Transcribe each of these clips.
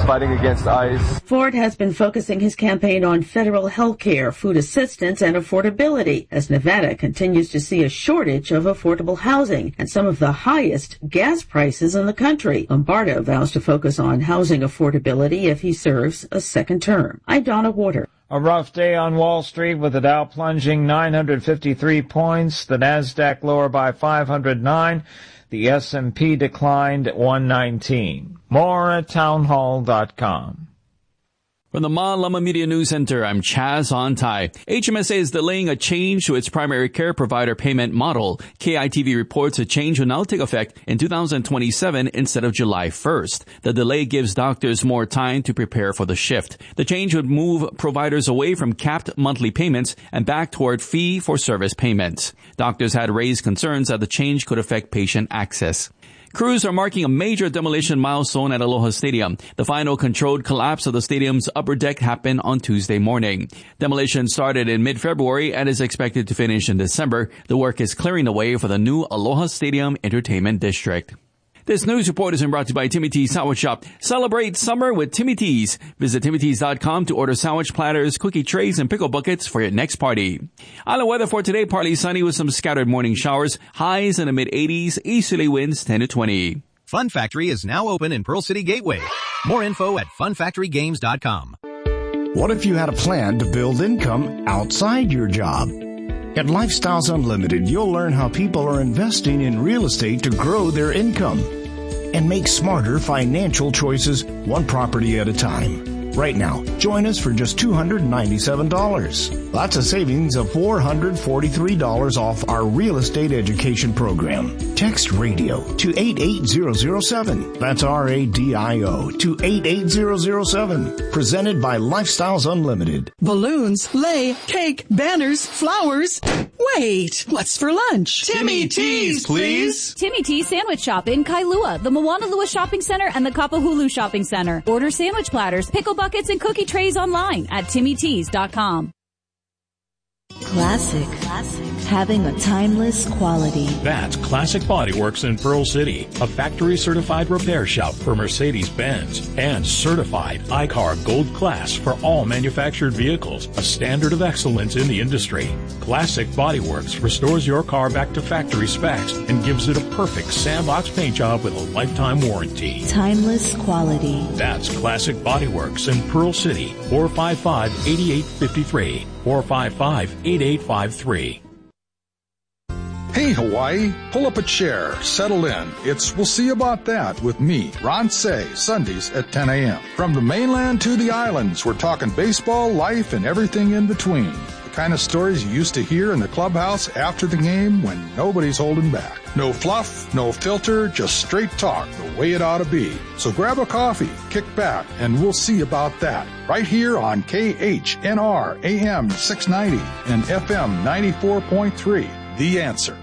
fighting against ICE. Ford has been focusing his campaign on federal health care, food assistance, and affordability as Nevada continues to see a shortage of affordable housing and some of the highest gas prices in the country. Lombardo vows to focus on housing affordability if he serves a second term. I'm Donna Water. A rough day on Wall Street with the Dow plunging 953 points, the Nasdaq lower by 509, the S&P declined 119. More at townhall.com. From the Ma Lama Media News Center, I'm Chaz Ontai. HMSA is delaying a change to its primary care provider payment model. KITV reports a change will now take effect in 2027 instead of July 1st. The delay gives doctors more time to prepare for the shift. The change would move providers away from capped monthly payments and back toward fee-for-service payments. Doctors had raised concerns that the change could affect patient access. Crews are marking a major demolition milestone at Aloha Stadium. The final controlled collapse of the stadium's upper deck happened on Tuesday morning. Demolition started in mid-February and is expected to finish in December. The work is clearing the way for the new Aloha Stadium Entertainment District. This news report is brought to you by Timmy T's Sandwich Shop. Celebrate summer with Timmy T's. Visit TimmyT's.com to order sandwich platters, cookie trays, and pickle buckets for your next party. Island weather for today, partly sunny with some scattered morning showers. Highs in the mid-80s, easterly winds 10 to 20. Fun Factory is now open in Pearl City Gateway. More info at funfactorygames.com. What if you had a plan to build income outside your job? At Lifestyles Unlimited, you'll learn how people are investing in real estate to grow their income and make smarter financial choices one property at a time. Right now, join us for just $297. That's a savings of $443 off our real estate education program. Text RADIO to 88007. That's RADIO to 88007. Presented by Lifestyles Unlimited. Balloons, lei, cake, banners, flowers. Wait, what's for lunch? Timmy T's, please. Timmy T's Sandwich Shop in Kailua, the Moanalua Shopping Center, and the Kapahulu Shopping Center. Order sandwich platters, pickle buckets, and cookie trays online at TimmyT's.com. Classic. Having a timeless quality. That's Classic Body Works in Pearl City, a factory-certified repair shop for Mercedes-Benz and certified ICAR Gold Class for all manufactured vehicles, a standard of excellence in the industry. Classic Body Works restores your car back to factory specs and gives it a perfect sandbox paint job with a lifetime warranty. Timeless quality. That's Classic Body Works in Pearl City, 455-8853, 455-8853. Hey, Hawaii, pull up a chair, settle in. It's We'll See About That with me, Ron Say, Sundays at 10 a.m. From the mainland to the islands, we're talking baseball, life, and everything in between. The kind of stories you used to hear in the clubhouse after the game when nobody's holding back. No fluff, no filter, just straight talk, the way it ought to be. So grab a coffee, kick back, and we'll see about that. Right here on KHNR AM 690 and FM 94.3. The Answer.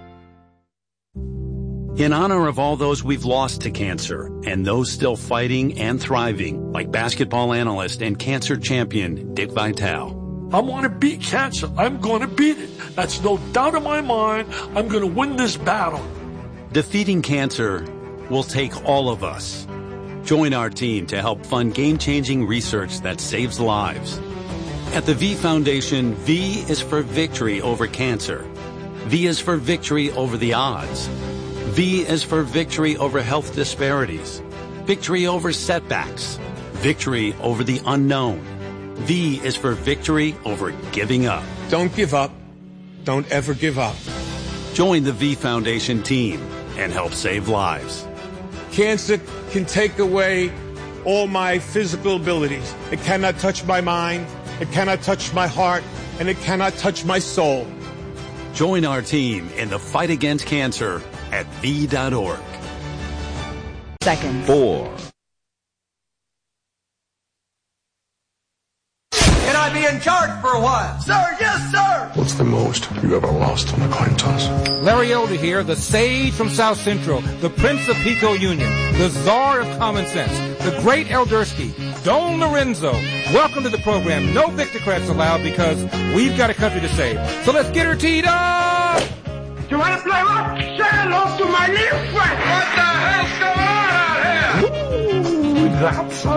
In honor of all those we've lost to cancer and those still fighting and thriving, like basketball analyst and cancer champion Dick Vitale. I want to beat cancer. I'm going to beat it. That's no doubt in my mind. I'm going to win this battle. Defeating cancer will take all of us. Join our team to help fund game-changing research that saves lives. At the V Foundation, V is for victory over cancer. V is for victory over the odds. V is for victory over health disparities, victory over setbacks, victory over the unknown. V is for victory over giving up. Don't give up. Don't ever give up. Join the V Foundation team and help save lives. Cancer can take away all my physical abilities. It cannot touch my mind, it cannot touch my heart, and it cannot touch my soul. Join our team in the fight against cancer at V.org. Second. 4. Can I be in charge for a while? Sir, yes, sir! What's the most you ever lost on a coin toss? Larry Elder here, the sage from South Central, the Prince of Pico Union, the czar of common sense, the great Eldersky, Don Lorenzo. Welcome to the program. No Victocrats allowed because we've got a country to save. So let's get her teed up! You want to play what? Say hello to my little friend! What the hell's going on out here? Ooh, that's